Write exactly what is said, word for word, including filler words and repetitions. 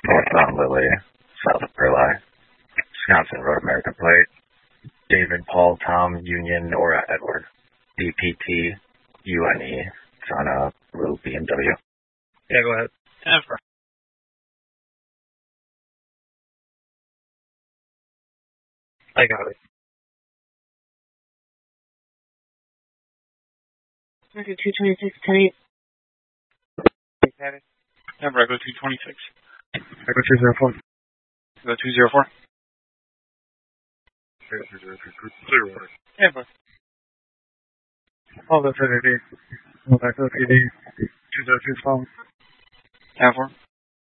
Northbound Lily, south of Burleigh, Wisconsin Road American Plate, David Paul Tom Union Nora Edward, D P T U N E. It's on a blue B M W. Yeah, go ahead. ten four. I got it. Record two twenty-six, ten eight. Yeah, Record two twenty-six. Record two zero four. Record two zero four. Yeah, bro. All the Trinity. Go back to the P D. two zero two phone. ten four.